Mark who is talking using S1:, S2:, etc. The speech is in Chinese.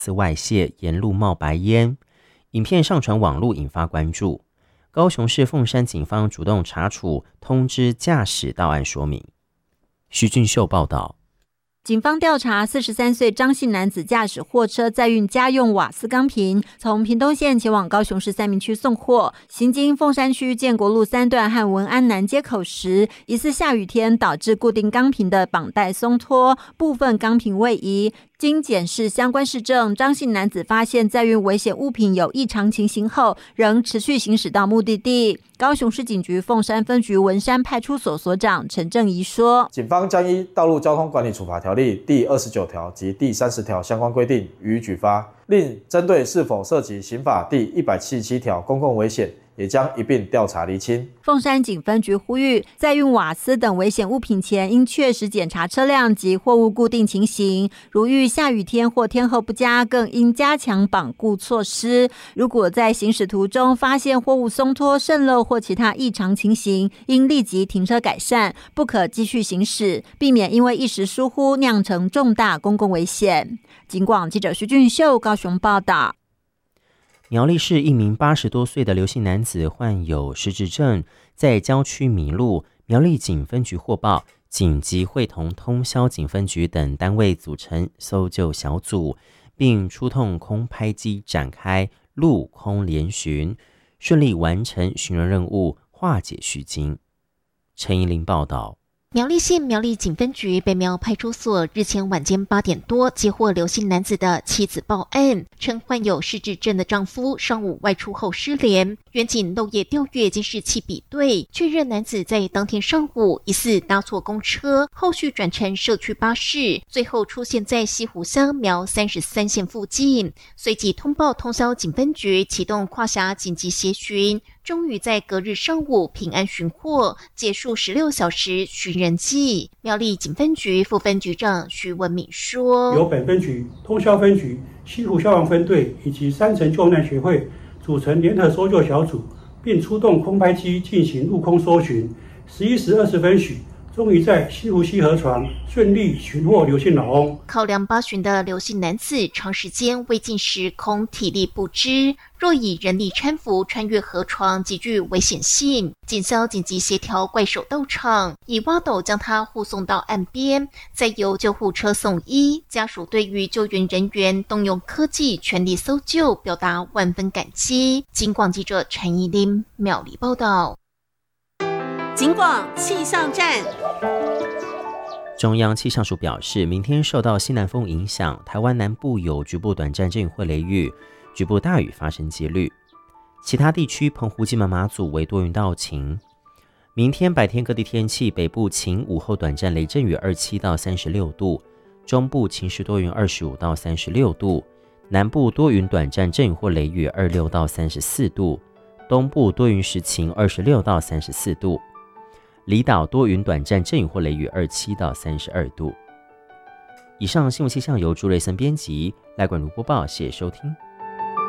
S1: 自外泄，沿路冒白烟。影片上传网络引发关注。高雄市凤山警方主动查处，通知驾驶到案说明。徐俊秀报道。
S2: 警方调查43岁张姓男子驾驶货车载运家用瓦斯钢瓶，从屏东县前往高雄市三民区送货，行经凤山区建国路3段和文安南街口时，疑似下雨天导致固定钢瓶的绑带松脱，部分钢瓶位移。经检视相关事证，张姓男子发现载运危险物品有异常情形后，仍持续行驶到目的地。高雄市警局凤山分局文山派出所所长陈正仪说：
S3: 警方将依《道路交通管理处罚条例》第29条及第30条相关规定予以举发，另针对是否涉及刑法第177条公共危险，也将一并调查厘清。
S2: 凤山警分局呼吁，在运瓦斯等危险物品前，应确实检查车辆及货物固定情形。如遇下雨天或天候不佳，更应加强绑固措施。如果在行驶途中发现货物松脱、渗漏或其他异常情形，应立即停车改善，不可继续行驶，避免因为一时疏忽酿成重大公共危险。警广记者徐俊秀高雄报道。
S1: 苗栗市一名80多岁的刘姓男子患有失智症，在郊区迷路。苗栗警分局获报，紧急会同通霄警分局等单位组成搜救小组，并出动空拍机展开陆空联巡，顺利完成寻人任务，化解虚惊。陈怡玲报道。
S4: 苗栗县苗栗警分局北苗派出所日前晚间8点多接获刘姓男子的妻子报案，称患有失智症的丈夫上午外出后失联。员警漏夜调阅监视器比对，确认男子在当天上午疑似搭错公车，后续转乘社区巴士，最后出现在西湖乡苗33线附近。随即通报通霄警分局，启动跨辖紧急协寻，终于在隔日上午平安寻获，结束16小时寻人记。苗栗警分局副分局长徐文敏说：
S5: 由本分局、通霄分局、西湖消防分队以及3层救难协会组成联合搜救小组，并出动空拍机进行陆空搜寻。11时20分许，终于在西湖溪河床顺利寻获刘姓老翁。
S4: 考量8旬的刘姓男子长时间未进时空，体力不支，若以人力搀扶穿越河床，极具危险性。警消紧急协调怪手到场，以挖斗将他护送到岸边，再由救护车送医。家属对于救援人员动用科技全力搜救，表达万分感激。警广记者陈怡琳苗栗报道。
S6: 警广气象站。
S1: 中央气象署表示，明天受到西南风影响，台湾南部有局部短暂阵雨或雷雨，局部大雨发生几率。其他地区，澎湖、金门、马祖为多云到晴。明天白天各地天气，北部晴，午后短暂雷阵雨27到36度，中部晴时多云25到36度，南部多云短暂阵雨或雷雨26到34度，东部多云时晴26到34度。离岛多云短暂阵雨或雷雨27到32度。以上新闻气象由朱瑞森编辑，赖冠如播报，谢谢收听。